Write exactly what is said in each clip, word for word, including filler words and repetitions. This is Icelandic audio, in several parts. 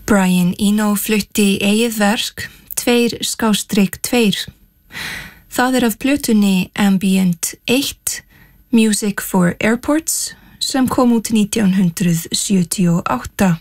Brian Eno flutti eigið verk tveir skástrik tveir. Það er af plötunni Ambient eitt, Music for Airports, sem kom út nítján hundrað sjötíu og átta.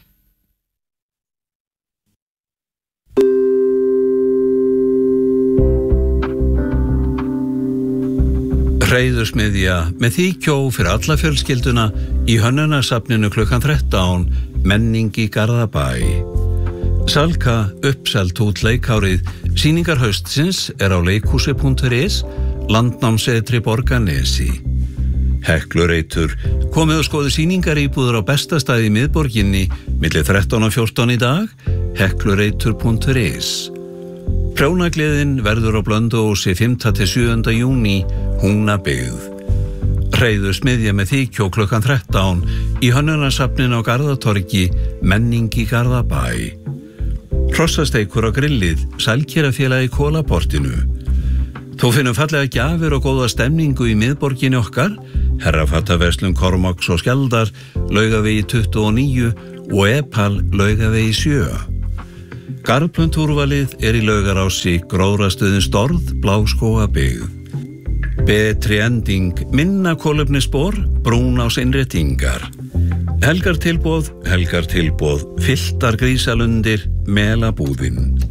Hreiðursmiðja með þykjó fyrir alla fjölskylduna í Hönnunarsafninu klukkan þrettán, menning í Garðabæ. Salka uppselt út leikárið, sýningar haustsins er á leikhúsi punktur is, landnámsetri Borgarnesi. Heklureitur, komið og skoðu sýningar íbúður á besta staði í miðborginni, milli þrettán og fjórtán í dag, heklureitur punktur is. Prjónagleðin verður á Blönduósi fimmta til sjöunda júní, Húnabyggð. Hreiðursmiðja með þykjó klukkan þrettán í Hönnunarsafninu á Garðatorgi, menning í Garðabæ. Hrossasteikur á grillið, Sælkerafélagi í Kólaportinu. Þó finnum fallega gjafir og góða stemningu í miðborginni okkar, Herrafattaverslun Kormáks og Skjaldar, Laugavegi tuttugu og níu og Epal Laugavegi sjö. Garðplöntúrvalið er í Laugarási, Gróðrastöðin Storð, Bláskógabyggð. Betri ending, minna kolefnisspor, brúnáseinréttingar. Helgartilboð, helgartilboð, fylltar grísalundir, melabúðin.